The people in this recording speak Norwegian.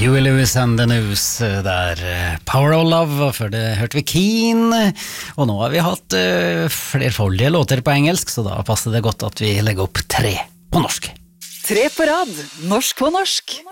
Huey Lewis and the News der, Power of Love, og før det hørte vi Keane, og nå har vi hatt flerfoldige låter på engelsk, så da passer det godt at vi legger opp 3 på norsk. 3 på rad, norsk på norsk.